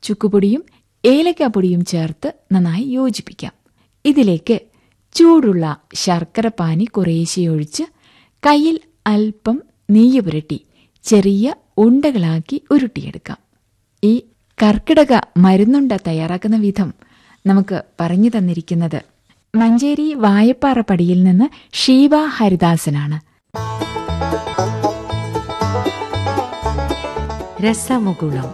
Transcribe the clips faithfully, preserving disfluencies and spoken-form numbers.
ചുക്കുപൊടിയും ഏലക്കാപ്പൊടിയും ചേർത്ത് നന്നായി യോജിപ്പിക്കാം. ഇതിലേക്ക് ചൂടുള്ള ശർക്കര പാനി കുറേശ്ശെ ഒഴിച്ച് കയ്യിൽ അല്പം നെയ്യ് പുരട്ടി ചെറിയ ഉണ്ടകളാക്കി ഉരുട്ടിയെടുക്കാം. ഈ കർക്കിടക മരുന്നുണ്ട തയ്യാറാക്കുന്ന വിധം നമുക്ക് പറഞ്ഞു തന്നിരിക്കുന്നത് മഞ്ചേരി വായപ്പാറ പടിയിൽ നിന്ന് ഷീബ ഹരിദാസനാണ്. രസമുകുളം.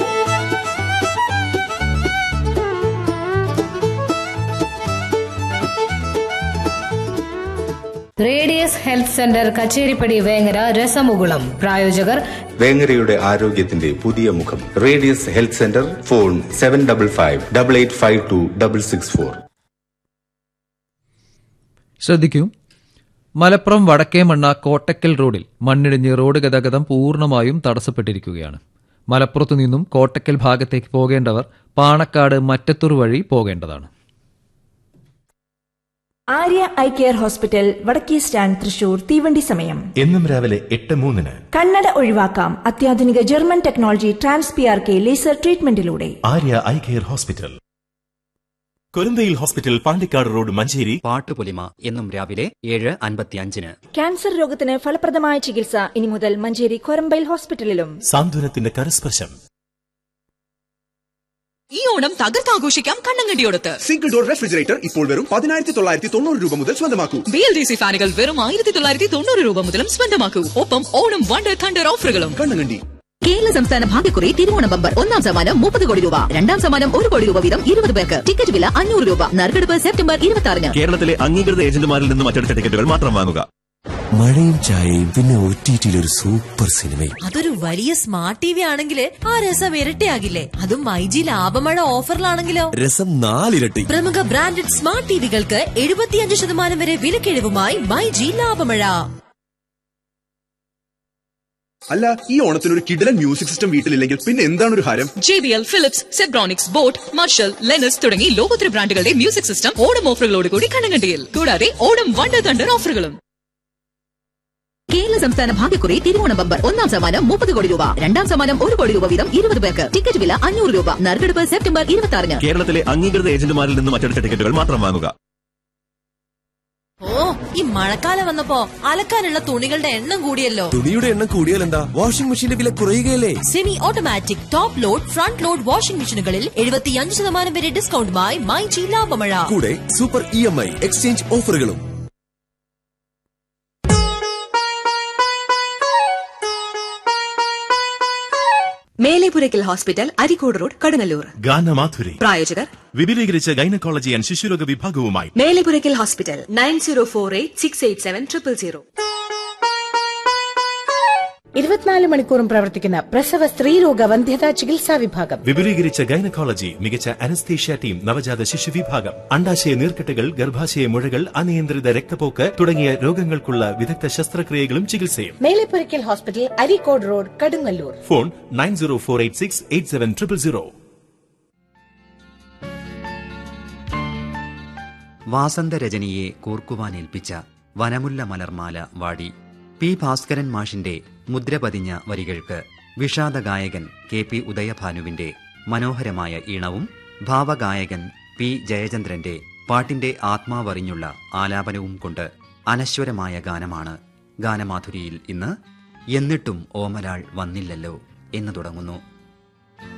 Radius health centre Kacheripadi Vengara. രസമുകുളം പ്രായോജകർ വേങ്ങരയുടെ ആരോഗ്യത്തിന്റെ പുതിയ മുഖം radius health centre. Phone seven double five double eight five to double six four. ശ്രദ്ധിക്കൂ, മലപ്പുറം വടക്കേമണ്ണ കോട്ടക്കൽ റോഡിൽ മണ്ണിടിഞ്ഞ് റോഡ് ഗതാഗതം പൂർണ്ണമായും തടസ്സപ്പെട്ടിരിക്കുകയാണ്. മലപ്പുറത്തു നിന്നും കോട്ടക്കൽ ഭാഗത്തേക്ക് പോകേണ്ടവർ പാണക്കാട് മറ്റത്തൂർ വഴി പോകേണ്ടതാണ്. ആര്യ ഐ കെയർ ഹോസ്പിറ്റൽ, വടക്കേ സ്റ്റാൻഡ്, തൃശൂർ. തീവണ്ടി സമയം എന്നും രാവിലെ എട്ട് മൂന്നിന്. കണ്ണട ഒഴിവാക്കാം അത്യാധുനിക German technology trans P R K laser ട്രീറ്റ്മെന്റിലൂടെ. Arya eye care hospital, കൊരന്തയിൽ hospital, Pandikkad road, Manjeri. Pattupolima എന്നും രാവിലെ ഏഴ് അൻപത്തിയഞ്ചിന്. ക്യാൻസർ രോഗത്തിന് ഫലപ്രദമായ ചികിത്സ ഇനി മുതൽ മഞ്ചേരി കൊരമ്പയിൽ ഹോസ്പിറ്റലിലും. സാന്ത്വനത്തിന്റെ കരസ്പർശം. ഈ ഓണം തകർത്താഘോഷിക്കാം കണ്ണങ്കണ്ടിയോടത്ത്. സിംഗിൾ ഡോർ റെഫ്രിജറേറ്റർ ഇപ്പോൾ വെറും പതിനായിരത്തി തൊള്ളായിരത്തി തൊണ്ണൂറ് രൂപ മുതൽ സ്വന്തമാക്കൂ. ബി എൽ ഡി സി ഫാനുകൾ വെറും ആയിരത്തി തൊള്ളായിരത്തി തൊണ്ണൂറ് രൂപ മുതലും സ്വന്തമാക്കൂ. ഒപ്പം ഓണം വണ്ടർ തണ്ടർ ഓഫറുകളും. കണ്ണങ്കണ്ടി. കേരള സംസ്ഥാന ഭാഗ്യക്കുറി തിരുവോണ ബമ്പർ. ഒന്നാം സമ്മാനം മുപ്പത് കോടി രൂപ, രണ്ടാം സമ്മാനം ഒരു കോടി രൂപ വീതം ഇരുപത് പേർക്ക്. ടിക്കറ്റ് വില അഞ്ഞൂറ് രൂപ. നറുക്കെടുപ്പ് സെപ്റ്റംബർ ഇരുപത്തി ആറിന്. കേരളത്തിലെ അംഗീകൃത ഏജന്റുമാരിൽ നിന്നും മറ്റെടുത്ത ടിക്കറ്റുകൾ മാത്രം വാങ്ങുക. മഴയും ചായയും പിന്നെ ഒ ടി ടിയിൽ ഒരു സൂപ്പർ സിനിമയും. അതൊരു വലിയ സ്മാർട്ട് ടി വി ആണെങ്കിൽ ആ രസം ഇരട്ടിയാകില്ലേ? അതും മൈജി ലാഭമഴ ഓഫറിലാണെങ്കിലോ രസം നാലിരട്ടി. പ്രമുഖ ബ്രാൻഡഡ് സ്മാർട്ട് ടിവികൾക്ക് എഴുപത്തിയഞ്ച് ശതമാനം വരെ വിലക്കിഴിവുമായി മൈജി ലാഭമഴ. അല്ല, ഈ ഓണത്തിന് ഒരു കിടിലൻ മ്യൂസിക് സിസ്റ്റം വീട്ടിലില്ലെങ്കിൽ പിന്നെ എന്താണ് ഒരു ഹരം? J B L, Philips, Zebronics, boat, marshal, ലെനസ് തുടങ്ങി ലോകോത്തര ബ്രാൻഡുകളുടെ മ്യൂസിക് സിസ്റ്റം ഓണം ഓഫറുകളോടുകൂടി കണ്ണങ്കണ്ടിയിൽ. കൂടാതെ ഓണം വണ്ടർ തണ്ടർ ഓഫറുകളും. കേരള സംസ്ഥാന ഭാഗ്യക്കുറി തിരുവോണ ബമ്പർ. ഒന്നാം സമ്മാനം മുപ്പത് കോടി രൂപ, രണ്ടാം സമ്മാനം ഒരു കോടി രൂപ വീതം ഇരുപത് പേർക്ക്. ടിക്കറ്റ് വില അഞ്ഞൂറ് രൂപ. നറുക്കെടുപ്പ് സെപ്റ്റംബർ ഇരുപത്തി ആറിന്. കേരളത്തിലെ അംഗീകൃത ഏജന്റുമാരിൽ നിന്നും മറ്റെടുത്ത ടിക്കറ്റുകൾ മാത്രം വാങ്ങുക. ഓ, ഈ മഴക്കാലം വന്നപ്പോ അലക്കാനുള്ള തുണികളുടെ എണ്ണം കൂടിയല്ലോ. തുണിയുടെ എണ്ണം കൂടിയാൽ എന്താ? വാഷിംഗ് മെഷീന്റെ വില കുറയുകയല്ലേ? Semi automatic top load front load washing മെഷീനുകളിൽ എഴുപത്തിയഞ്ച് ശതമാനം വരെ ഡിസ്കൗണ്ടുമായി മൈജി ലാഭമഴ. കൂടെ super E M I exchange ഓഫറുകളും. Melepurakkal hospital, Areekode road, Kadungallur. ഗാനമാധുരി പ്രായോജകർ വിപുലീകരിച്ച gynaecology and ശിശുരോഗ വിഭാഗവുമായി. Melepurakkal hospital. Nine zero four eight six eight seven triple zero. ഇരുപത്തിനാല് മണിക്കൂറും പ്രവർത്തിക്കുന്ന പ്രസവ സ്ത്രീരോഗ വന്ധ്യതാ ചികിത്സാ വിഭാഗം. വിപുലീകരിച്ച ഗൈനക്കോളജി, മികച്ച അനസ്തേഷ്യ ടീം, നവജാത ശിശു വിഭാഗം, അണ്ടാശയ നീർക്കെട്ടുകൾ, ഗർഭാശയ മുഴകൾ, അനിയന്ത്രിത രക്തപോക്ക് തുടങ്ങിയ രോഗങ്ങൾക്കുള്ള വിദഗ്ധ ശസ്ത്രക്രിയകളും ചികിത്സയും. മേലെപ്പുരയ്ക്കൽ hospital, Areekode road, Kadungallur. Phone nine zero four eight six eight seven triple zero. വാസന്തരജനിയെ കോർക്കുവാനേൽപ്പിച്ച വനമുല്ല മലർമാല വാടി. പി ഭാസ്കരൻ മാഷിന്റെ മുദ്രപതിഞ്ഞ വരികൾക്ക് വിഷാദഗായകൻ കെ പി ഉദയഭാനുവിന്റെ മനോഹരമായ ഈണവും ഭാവഗായകൻ പി ജയചന്ദ്രന്റെ പാട്ടിന്റെ ആത്മാവറിഞ്ഞുള്ള ആലാപനവും കൊണ്ട് അനശ്വരമായ ഗാനമാണ് ഗാനമാധുരിയിൽ ഇന്ന്. എന്നിട്ടും ഓമലാൾ വന്നില്ലല്ലോ എന്ന് തുടങ്ങുന്നു